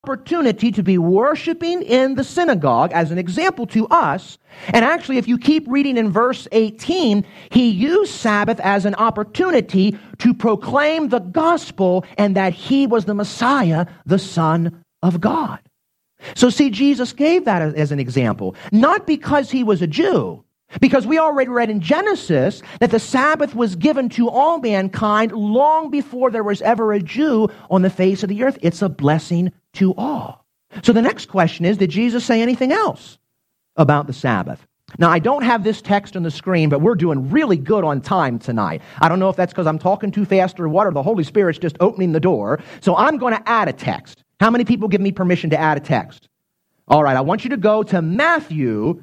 opportunity to be worshiping in the synagogue as an example to us. And actually, if you keep reading in verse 18, he used Sabbath as an opportunity to proclaim the gospel and that he was the Messiah, the Son of God. So see, Jesus gave that as an example, not because he was a Jew, because we already read in Genesis that the Sabbath was given to all mankind long before there was ever a Jew on the face of the earth. It's a blessing to all. So the next question is, did Jesus say anything else about the Sabbath? Now, I don't have this text on the screen, but we're doing really good on time tonight. I don't know if that's because I'm talking too fast or what, or the Holy Spirit's just opening the door. So I'm going to add a text. How many people give me permission to add a text? All right, I want you to go to Matthew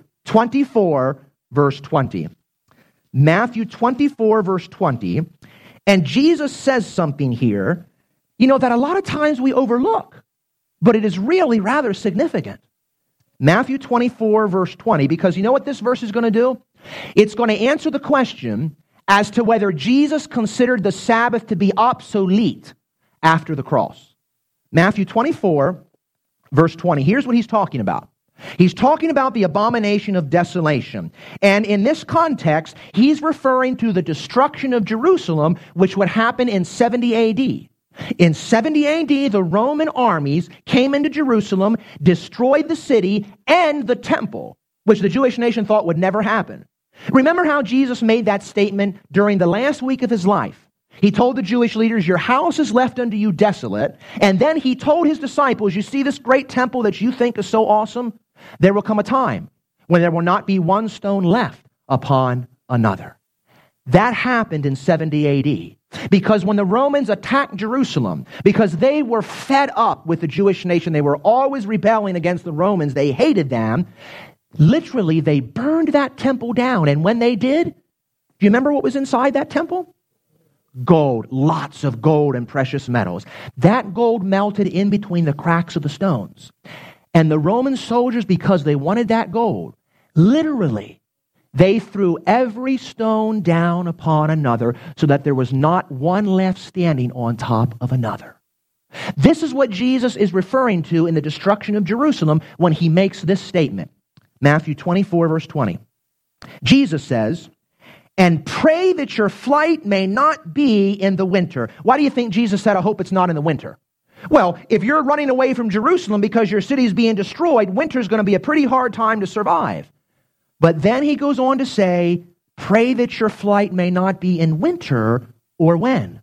24, verse 20. Matthew 24, verse 20. And Jesus says something here, that a lot of times we overlook, but it is really rather significant. Matthew 24, verse 20, because you know what this verse is going to do? It's going to answer the question as to whether Jesus considered the Sabbath to be obsolete after the cross. Matthew 24, verse 20. Here's what he's talking about. He's talking about the abomination of desolation. And in this context, he's referring to the destruction of Jerusalem, which would happen in 70 AD. In 70 AD, the Roman armies came into Jerusalem, destroyed the city and the temple, which the Jewish nation thought would never happen. Remember how Jesus made that statement during the last week of his life? He told the Jewish leaders, your house is left unto you desolate. And then he told his disciples, you see this great temple that you think is so awesome? There will come a time when there will not be one stone left upon another. That happened in 70 AD. Because when the Romans attacked Jerusalem, because they were fed up with the Jewish nation, they were always rebelling against the Romans, they hated them, literally they burned that temple down. And when they did, do you remember what was inside that temple? Gold, lots of gold and precious metals. That gold melted in between the cracks of the stones. And the Roman soldiers, because they wanted that gold, literally, they threw every stone down upon another so that there was not one left standing on top of another. This is what Jesus is referring to in the destruction of Jerusalem when he makes this statement. Matthew 24, verse 20. Jesus says, and pray that your flight may not be in the winter. Why do you think Jesus said, I hope it's not in the winter? Well, if you're running away from Jerusalem because your city is being destroyed, winter's going to be a pretty hard time to survive. But then he goes on to say, pray that your flight may not be in winter, or when?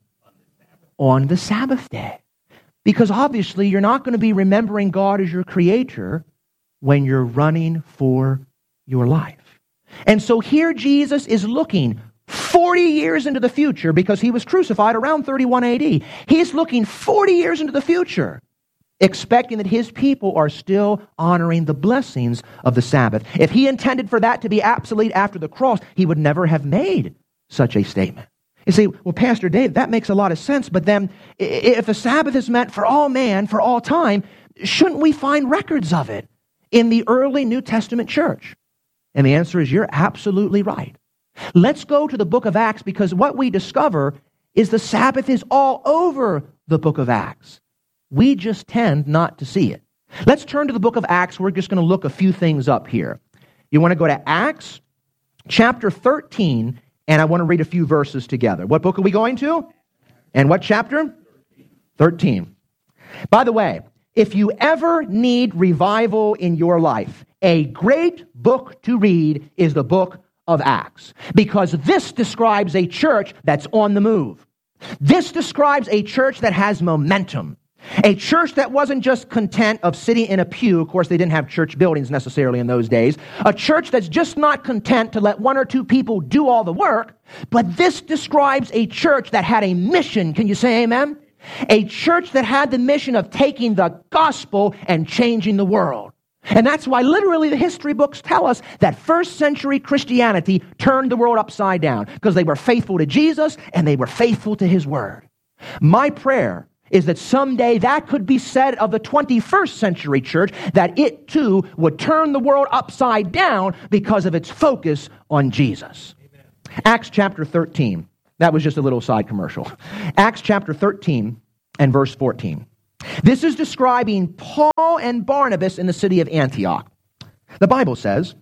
On the Sabbath day. Because obviously you're not going to be remembering God as your creator when you're running for your life. And so here Jesus is looking 40 years into the future, because he was crucified around 31 AD. He's looking 40 years into the future, expecting that his people are still honoring the blessings of the Sabbath. If he intended for that to be obsolete after the cross, he would never have made such a statement. You say, well, Pastor Dave, that makes a lot of sense, but then if the Sabbath is meant for all man, for all time, shouldn't we find records of it in the early New Testament church? And the answer is, you're absolutely right. Let's go to the book of Acts, because what we discover is the Sabbath is all over the book of Acts. We just tend not to see it. Let's turn to the book of Acts. We're just going to look a few things up here. You want to go to Acts chapter 13, and I want to read a few verses together. What book are we going to? And what chapter? 13. By the way, if you ever need revival in your life, a great book to read is the book of Acts, because this describes a church that's on the move. This describes a church that has momentum. A church that wasn't just content of sitting in a pew. Of course, they didn't have church buildings necessarily in those days. A church that's just not content to let one or two people do all the work. But this describes a church that had a mission. Can you say amen? A church that had the mission of taking the gospel and changing the world. And that's why literally the history books tell us that first century Christianity turned the world upside down, because they were faithful to Jesus and they were faithful to his word. My prayer is that someday that could be said of the 21st century church, that it too would turn the world upside down because of its focus on Jesus. Amen. Acts chapter 13. That was just a little side commercial. Acts chapter 13 and verse 14. This is describing Paul and Barnabas in the city of Antioch. The Bible says,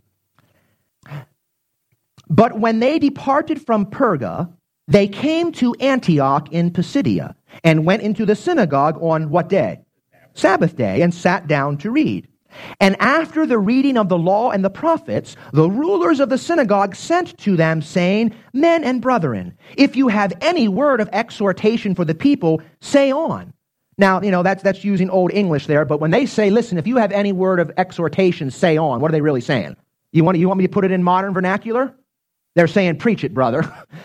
"But when they departed from Perga, they came to Antioch in Pisidia and went into the synagogue on" what day? Sabbath day, "and sat down to read. And after the reading of the law and the prophets, the rulers of the synagogue sent to them, saying, 'Men and brethren, if you have any word of exhortation for the people, say on.'" Now, that's using Old English there, but when they say, "Listen, if you have any word of exhortation, say on," what are they really saying? You want me to put it in modern vernacular? They're saying, "Preach it, brother."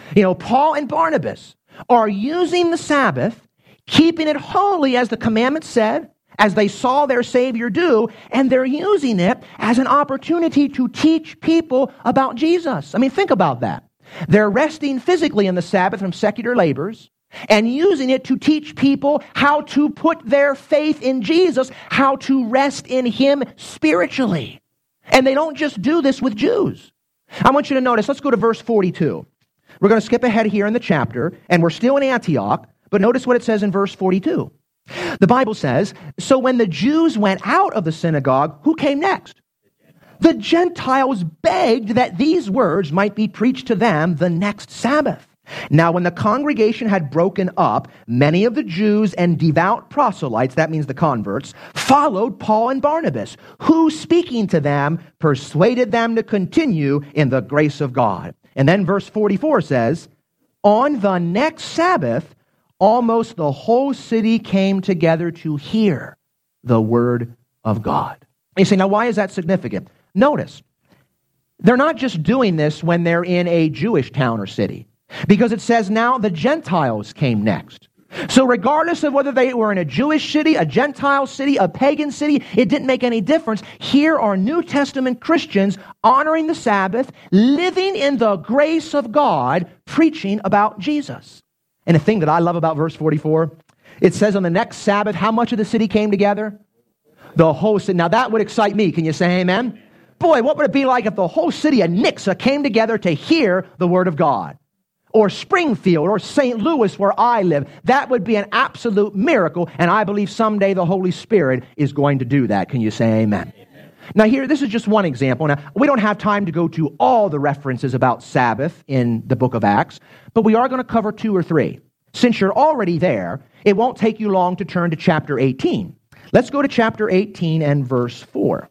Paul and Barnabas are using the Sabbath, keeping it holy as the commandment said, as they saw their Savior do, and they're using it as an opportunity to teach people about Jesus. I mean, think about that. They're resting physically in the Sabbath from secular labors and using it to teach people how to put their faith in Jesus, how to rest in Him spiritually. And they don't just do this with Jews. I want you to notice, let's go to verse 42. We're going to skip ahead here in the chapter, and we're still in Antioch, but notice what it says in verse 42. The Bible says, "So when the Jews went out of the synagogue," who came next? "The Gentiles begged that these words might be preached to them the next Sabbath. Now when the congregation had broken up, many of the Jews and devout proselytes," that means the converts, "followed Paul and Barnabas, who, speaking to them, persuaded them to continue in the grace of God." And then verse 44 says, "On the next Sabbath, almost the whole city came together to hear the word of God." And you say, now why is that significant? Notice, they're not just doing this when they're in a Jewish town or city, because it says now the Gentiles came next. So regardless of whether they were in a Jewish city, a Gentile city, a pagan city, it didn't make any difference. Here are New Testament Christians honoring the Sabbath, living in the grace of God, preaching about Jesus. And the thing that I love about verse 44, it says on the next Sabbath, how much of the city came together? The whole city. Now that would excite me. Can you say amen? Boy, what would it be like if the whole city of Nixa came together to hear the word of God? Or Springfield, or St. Louis, where I live. That would be an absolute miracle, and I believe someday the Holy Spirit is going to do that. Can you say amen? Now here, this is just one example. Now, we don't have time to go to all the references about Sabbath in the book of Acts, but we are going to cover 2 or 3. Since you're already there, it won't take you long to turn to chapter 18. Let's go to chapter 18 and verse 4.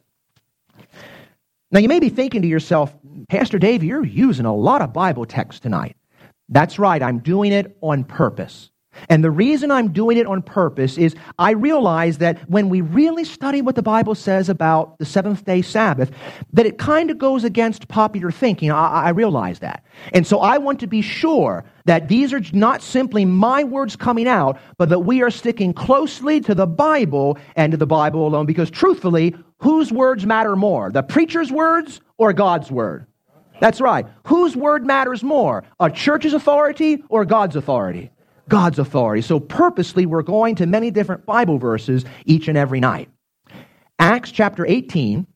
Now you may be thinking to yourself, "Pastor Dave, you're using a lot of Bible text tonight." That's right, I'm doing it on purpose. And the reason I'm doing it on purpose is I realize that when we really study what the Bible says about the seventh-day Sabbath, that it kind of goes against popular thinking. I realize that. And so I want to be sure that these are not simply my words coming out, but that we are sticking closely to the Bible and to the Bible alone. Because truthfully, whose words matter more? The preacher's words or God's word? That's right. Whose word matters more? A church's authority or God's authority? God's authority. So purposely, we're going to many different Bible verses each and every night. Acts chapter 18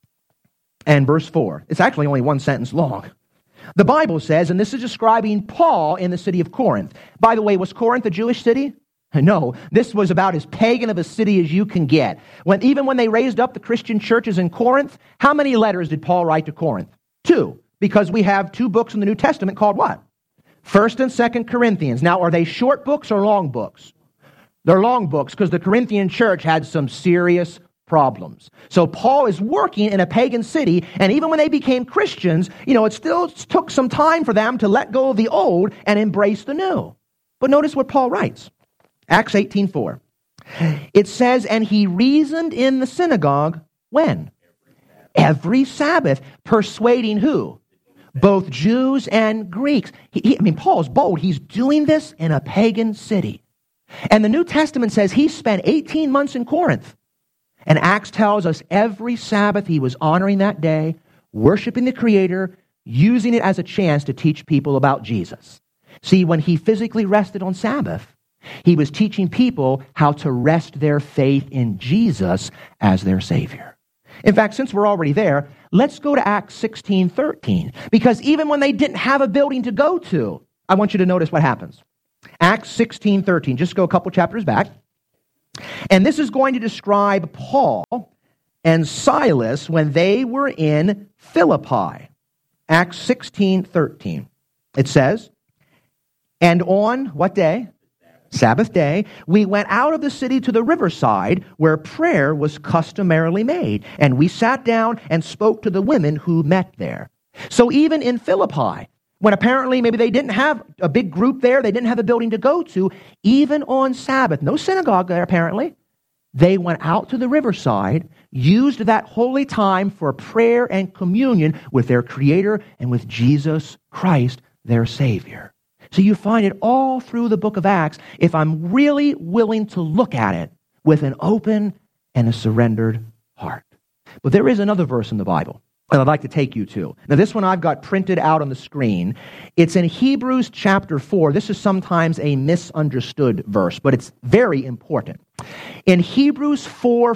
and verse 4. It's actually only one sentence long. The Bible says, and this is describing Paul in the city of Corinth. By the way, was Corinth a Jewish city? No, this was about as pagan of a city as you can get. Even when they raised up the Christian churches in Corinth, how many letters did Paul write to Corinth? 2, because we have 2 books in the New Testament called what? 1st and 2nd Corinthians. Now, are they short books or long books? They're long books because the Corinthian church had some serious problems. So Paul is working in a pagan city, and even when they became Christians, it still took some time for them to let go of the old and embrace the new. But notice what Paul writes. Acts 18:4. It says, "And he reasoned in the synagogue," when? Every Sabbath, persuading who? Both Jews and Greeks. Paul's bold. He's doing this in a pagan city. And the New Testament says he spent 18 months in Corinth. And Acts tells us every Sabbath he was honoring that day, worshiping the Creator, using it as a chance to teach people about Jesus. See, when he physically rested on Sabbath, he was teaching people how to rest their faith in Jesus as their Savior. In fact, since we're already there, let's go to Acts 16:13. Because even when they didn't have a building to go to, I want you to notice what happens. Acts 16:13. Just go a couple chapters back. And this is going to describe Paul and Silas when they were in Philippi. Acts 16:13. It says, "And on," what day? Sabbath day, "we went out of the city to the riverside where prayer was customarily made. And we sat down and spoke to the women who met there." So even in Philippi, when apparently maybe they didn't have a big group there, they didn't have a building to go to, even on Sabbath, no synagogue there apparently, they went out to the riverside, used that holy time for prayer and communion with their Creator and with Jesus Christ, their Savior. So you find it all through the book of Acts if I'm really willing to look at it with an open and a surrendered heart. But there is another verse in the Bible that I'd like to take you to. Now this one I've got printed out on the screen. It's in Hebrews chapter 4. This is sometimes a misunderstood verse, but it's very important. In Hebrews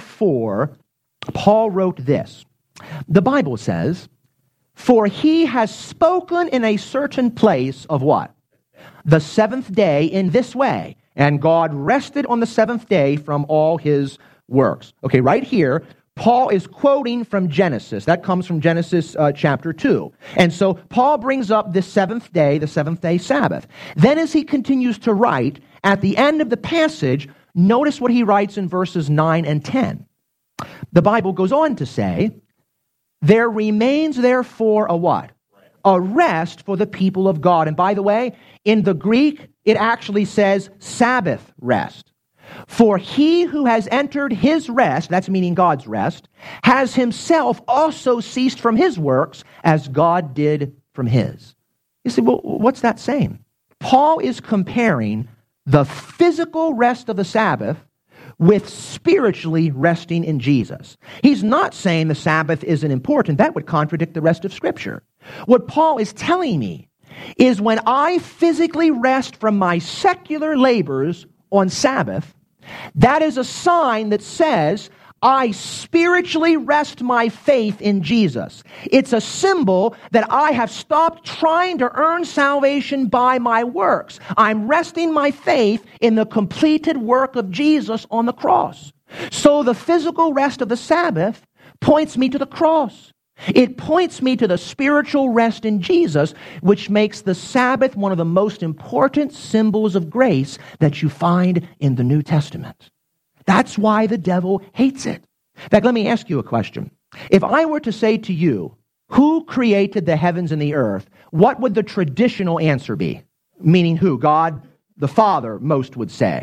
4:4, Paul wrote this. The Bible says, "For he has spoken in a certain place of" what? "The seventh day in this way. And God rested on the seventh day from all his works." Okay, right here, Paul is quoting from Genesis. That comes from Genesis chapter 2. And so Paul brings up this seventh day, the seventh day Sabbath. Then as he continues to write, at the end of the passage, notice what he writes in verses 9 and 10. The Bible goes on to say, "There remains therefore a" what? "A rest for the people of God." And by the way, in the Greek, it actually says Sabbath rest. "For he who has entered his rest," that's meaning God's rest, "has himself also ceased from his works as God did from his." You say, well, what's that saying? Paul is comparing the physical rest of the Sabbath with spiritually resting in Jesus. He's not saying the Sabbath isn't important. That would contradict the rest of Scripture. What Paul is telling me is when I physically rest from my secular labors on Sabbath, that is a sign that says I spiritually rest my faith in Jesus. It's a symbol that I have stopped trying to earn salvation by my works. I'm resting my faith in the completed work of Jesus on the cross. So the physical rest of the Sabbath points me to the cross. It points me to the spiritual rest in Jesus, which makes the Sabbath one of the most important symbols of grace that you find in the New Testament. That's why the devil hates it. In fact, let me ask you a question. If I were to say to you, who created the heavens and the earth, what would the traditional answer be? Meaning who? God the Father, most would say.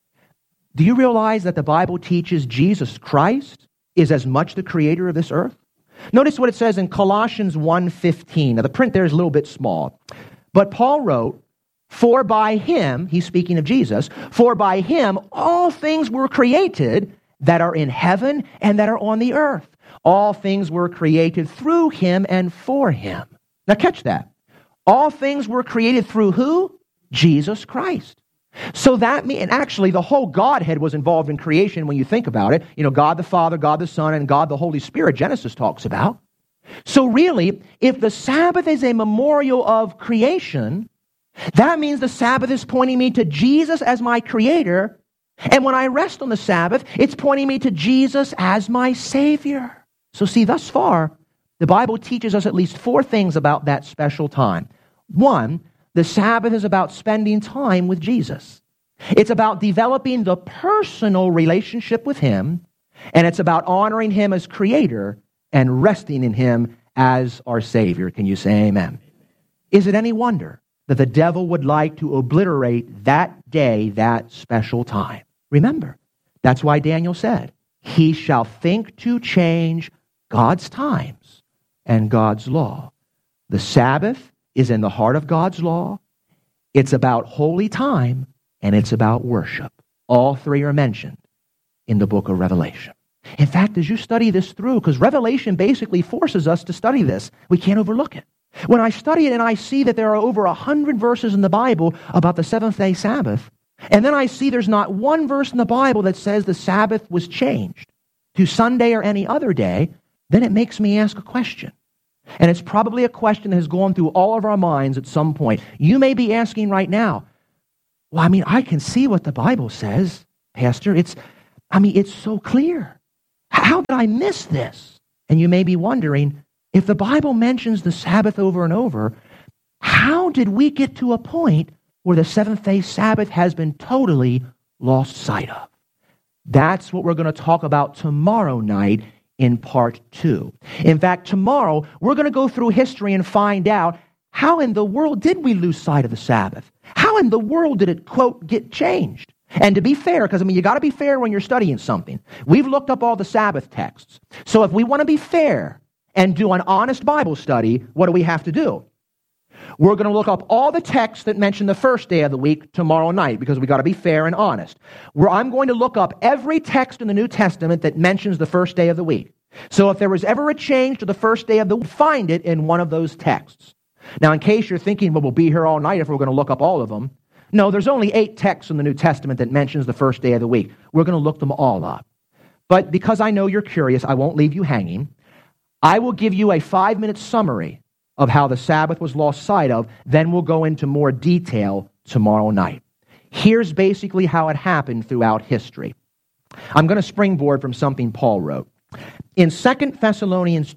Do you realize that the Bible teaches Jesus Christ is as much the creator of this earth? Notice what it says in Colossians 1:15. Now, the print there is a little bit small. But Paul wrote, "For by him," he's speaking of Jesus, "for by him all things were created that are in heaven and that are on the earth. All things were created through him and for him." Now catch that. All things were created through who? Jesus Christ. So that means, and actually the whole Godhead was involved in creation when you think about it. You know, God the Father, God the Son, and God the Holy Spirit, Genesis talks about. So really, if the Sabbath is a memorial of creation, that means the Sabbath is pointing me to Jesus as my creator. And when I rest on the Sabbath, it's pointing me to Jesus as my Savior. So see, thus far, the Bible teaches us at least 4 things about that special time. 1, the Sabbath is about spending time with Jesus. It's about developing the personal relationship with him, and it's about honoring him as creator and resting in him as our Savior. Can you say amen? Is it any wonder that the devil would like to obliterate that day, that special time? Remember, that's why Daniel said, "He shall think to change God's times and God's law." The Sabbath is in the heart of God's law. It's about holy time, and it's about worship. All 3 are mentioned in the book of Revelation. In fact, as you study this through, because Revelation basically forces us to study this, we can't overlook it. When I study it and I see that there are over 100 verses in the Bible about the seventh-day Sabbath, and then I see there's not one verse in the Bible that says the Sabbath was changed to Sunday or any other day, then it makes me ask a question. And it's probably a question that has gone through all of our minds at some point. You may be asking right now, well, I can see what the Bible says, Pastor. I mean, it's so clear. How did I miss this? And you may be wondering, if the Bible mentions the Sabbath over and over, how did we get to a point where the seventh-day Sabbath has been totally lost sight of? That's what we're going to talk about tomorrow night in part 2. In fact, tomorrow, we're going to go through history and find out how in the world did we lose sight of the Sabbath? How in the world did it, quote, get changed? And to be fair, because you got to be fair when you're studying something. We've looked up all the Sabbath texts. So if we want to be fair and do an honest Bible study, what do we have to do? We're going to look up all the texts that mention the first day of the week tomorrow night, because we got to be fair and honest. I'm going to look up every text in the New Testament that mentions the first day of the week. So if there was ever a change to the first day of the week, find it in one of those texts. Now, in case you're thinking, well, we'll be here all night if we're going to look up all of them. No, there's only 8 texts in the New Testament that mentions the first day of the week. We're going to look them all up. But because I know you're curious, I won't leave you hanging. I will give you a 5-minute summary of how the Sabbath was lost sight of. Then we'll go into more detail tomorrow night. Here's basically how it happened throughout history. I'm going to springboard from something Paul wrote. In 2 Thessalonians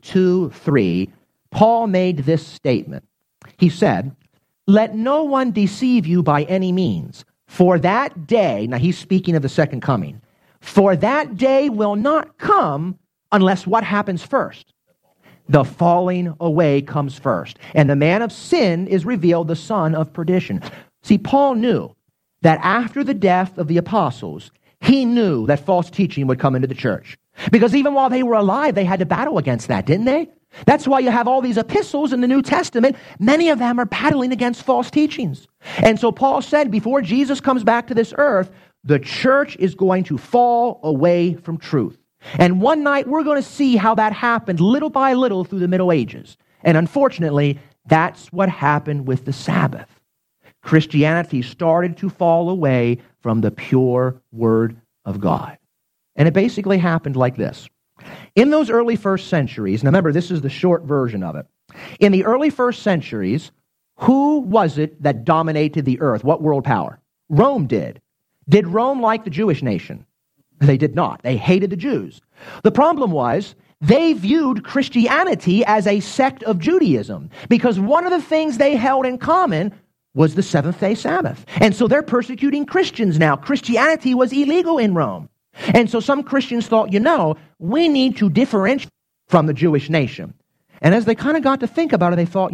2:3, Paul made this statement. He said, "Let no one deceive you by any means, for that day," now he's speaking of the second coming, "for that day will not come unless what happens first? The falling away comes first, and the man of sin is revealed, the son of perdition." See, Paul knew that after the death of the apostles, he knew that false teaching would come into the church. Because even while they were alive, they had to battle against that, didn't they? That's why you have all these epistles in the New Testament. Many of them are battling against false teachings. And so Paul said, before Jesus comes back to this earth, the church is going to fall away from truth. And one night we're going to see how that happened little by little through the Middle Ages. And unfortunately, that's what happened with the Sabbath. Christianity started to fall away from the pure Word of God. And it basically happened like this. In those early first centuries, now remember, this is the short version of it. In the early first centuries, who was it that dominated the earth? What world power? Rome did. Did Rome like the Jewish nation? They did not. They hated the Jews. The problem was, they viewed Christianity as a sect of Judaism, because one of the things they held in common was the seventh-day Sabbath. And so they're persecuting Christians now. Christianity was illegal in Rome. And so some Christians thought, we need to differentiate from the Jewish nation. And as they kind of got to think about it, they thought,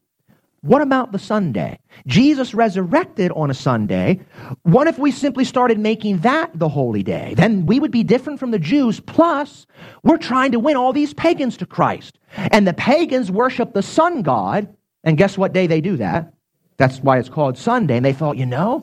what about the Sunday? Jesus resurrected on a Sunday. What if we simply started making that the holy day? Then we would be different from the Jews. Plus, we're trying to win all these pagans to Christ. And the pagans worship the sun god. And guess what day they do that? That's why it's called Sunday. And they thought,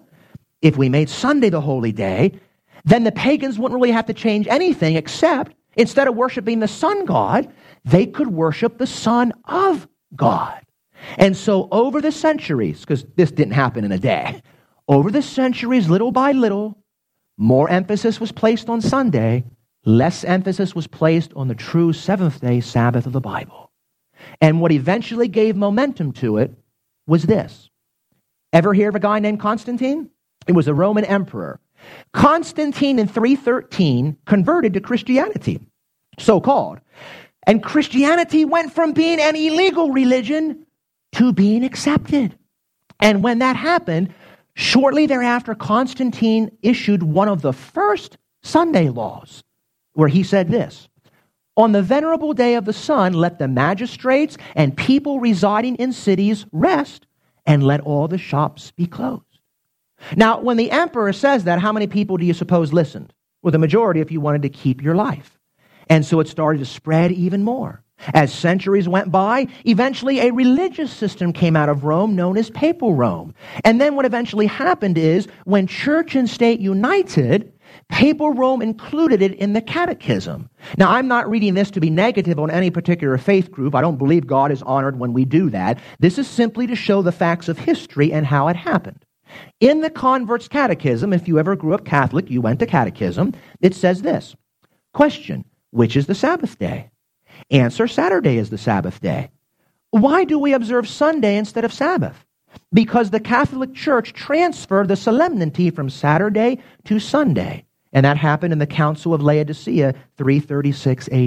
if we made Sunday the holy day, then the pagans wouldn't really have to change anything, except instead of worshiping the sun god, they could worship the Son of God. And so over the centuries, because this didn't happen in a day, over the centuries, little by little, more emphasis was placed on Sunday, less emphasis was placed on the true seventh-day Sabbath of the Bible. And what eventually gave momentum to it was this. Ever hear of a guy named Constantine? It was a Roman emperor. Constantine in 313 converted to Christianity, so-called. And Christianity went from being an illegal religion to being accepted. And when that happened, shortly thereafter, Constantine issued one of the first Sunday laws, where he said this: "On the venerable day of the sun, let the magistrates and people residing in cities rest, and let all the shops be closed." Now, when the emperor says that, how many people do you suppose listened? Well, the majority if you wanted to keep your life. And so it started to spread even more. As centuries went by, eventually a religious system came out of Rome known as Papal Rome. And then what eventually happened is, when church and state united, Papal Rome included it in the catechism. Now, I'm not reading this to be negative on any particular faith group. I don't believe God is honored when we do that. This is simply to show the facts of history and how it happened. In the Convert's Catechism, if you ever grew up Catholic, you went to catechism, it says this: question, which is the Sabbath day? Answer, Saturday is the Sabbath day. Why do we observe Sunday instead of Sabbath? Because the Catholic Church transferred the solemnity from Saturday to Sunday. And that happened in the Council of Laodicea, 336 AD.